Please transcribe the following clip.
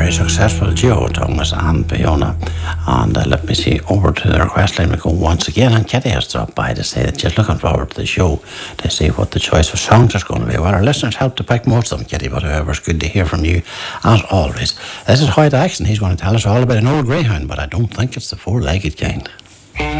very successful duo, Thomas and Fiona. And let me see, over to the request line we go once again. And Kitty has dropped by to say that she's looking forward to the show to see what the choice of songs is going to be. Well, our listeners helped to pick most of them, Kitty, but however, it's good to hear from you as always. This is Hoyt Axton. He's going to tell us all about an old greyhound, but I don't think it's the four-legged kind.